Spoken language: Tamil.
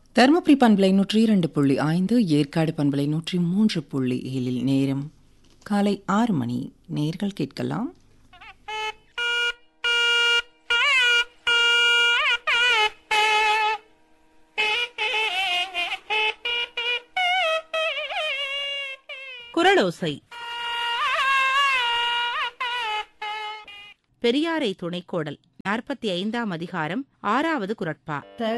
தருமபுரி பண்பலை 102.5, ஏற்காடு பண்பலை 103.7 நேரம் காலை 6 மணி. நேர்கள் கேட்கலாம் குறளோசை. பெரியாரை துணைக்கோடல் 45ஆம் அதிகாரம் 6வது குறட்பா.